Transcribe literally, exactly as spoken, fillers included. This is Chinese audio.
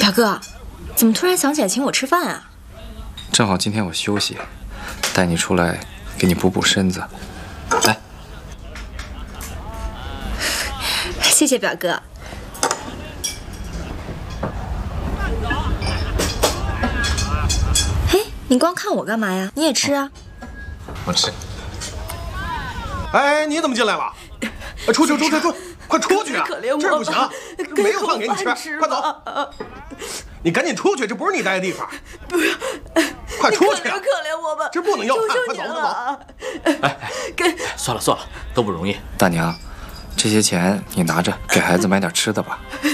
表哥，怎么突然想起来请我吃饭啊？ 正好今天我休息，带你出来给你补补身子。来， 谢谢表哥。嘿，你光看我干嘛呀？你也吃啊！ 我吃。 哎，你怎么进来了？出去，出去，出去！快出去啊！ 可怜我， 这儿不行，没有饭给你吃，快走！你赶紧出去，这不是你待的地方。 不是， 快出去！ 可怜我吧， 这不能要饭，快走，快走！哎，跟算了算了，都不容易。 大娘，这些钱你拿着，给孩子买点吃的吧。